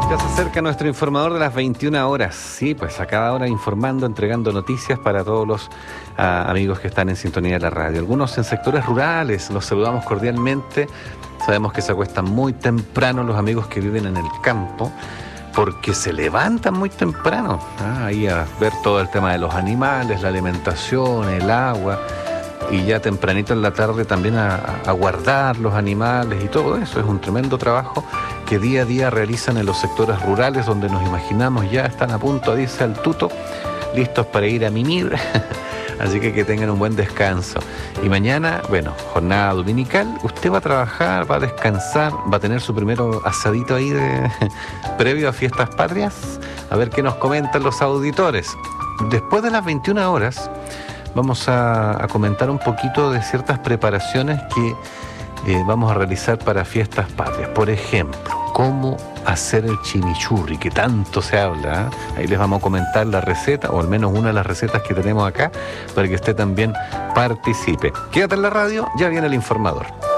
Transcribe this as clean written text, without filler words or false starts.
Ya se acerca nuestro informador de las 21 horas. Sí, pues a cada hora informando, entregando noticias para todos los amigos que están en sintonía de la radio. Algunos en sectores rurales, los saludamos cordialmente. Sabemos que se acuestan muy temprano los amigos que viven en el campo, porque se levantan muy temprano, ahí a ver todo el tema de los animales, la alimentación, el agua, y ya tempranito en la tarde también a guardar los animales y todo eso. Es un tremendo trabajo que día a día realizan en los sectores rurales, donde nos imaginamos ya están a punto, dice el tuto, listos para ir a mimir. Así que tengan un buen descanso. Y mañana, bueno, jornada dominical, usted va a trabajar, va a descansar, va a tener su primero asadito ahí previo a Fiestas Patrias. A ver qué nos comentan los auditores. Después de las 21 horas, vamos a comentar un poquito de ciertas preparaciones que vamos a realizar para Fiestas Patrias. Por ejemplo, cómo hacer el chimichurri, que tanto se habla, Ahí les vamos a comentar la receta, o al menos una de las recetas que tenemos acá, para que usted también participe. Quédate en la radio, ya viene el informador.